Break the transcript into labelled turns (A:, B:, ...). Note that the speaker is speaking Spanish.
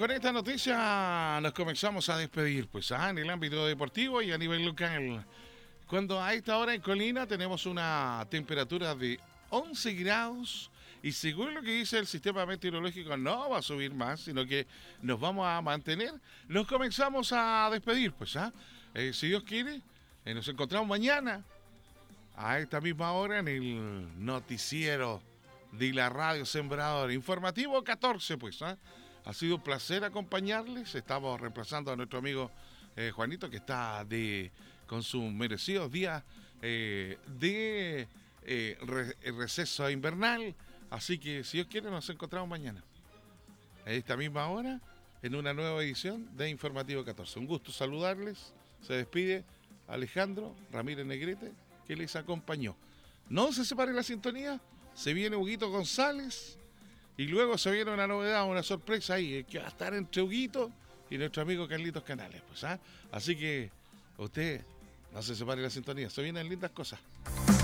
A: con esta noticia nos comenzamos a despedir, pues, en el ámbito deportivo y a nivel local. Cuando a esta hora en Colina tenemos una temperatura de 11 grados y según lo que dice el sistema meteorológico no va a subir más, sino que nos vamos a mantener, nos comenzamos a despedir, pues, si Dios quiere, nos encontramos mañana a esta misma hora en el noticiero de la Radio Sembrador, informativo 14, pues, Ha sido un placer acompañarles. Estamos reemplazando a nuestro amigo Juanito, que está con sus merecidos días de receso invernal. Así que, si Dios quiere, nos encontramos mañana, a esta misma hora, en una nueva edición de Informativo 14. Un gusto saludarles. Se despide Alejandro Ramírez Negrete, que les acompañó. No se separe la sintonía. Se viene Huguito González. Y luego se viene una novedad, una sorpresa ahí, que va a estar entre Huguito y nuestro amigo Carlitos Canales, pues, Así que usted no se separe de la sintonía, se vienen lindas cosas.